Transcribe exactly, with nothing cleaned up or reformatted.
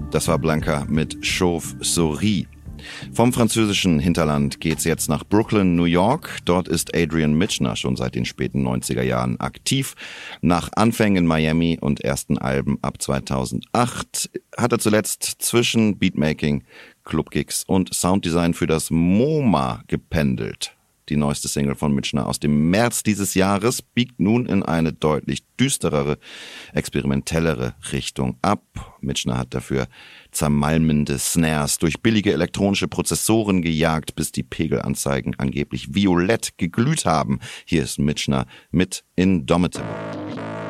Das war Blanca mit Chauve-souris. Vom französischen Hinterland geht's jetzt nach Brooklyn, New York. Dort ist Adrian Michener schon seit den späten neunziger Jahren aktiv. Nach Anfängen in Miami und ersten Alben ab zweitausendacht hat er zuletzt zwischen Beatmaking, Clubgigs und Sounddesign für das MoMA gependelt. Die neueste Single von Michener aus dem März dieses Jahres biegt nun in eine deutlich düsterere, experimentellere Richtung ab. Michener hat dafür zermalmende Snares durch billige elektronische Prozessoren gejagt, bis die Pegelanzeigen angeblich violett geglüht haben. Hier ist Michener mit Indomitable.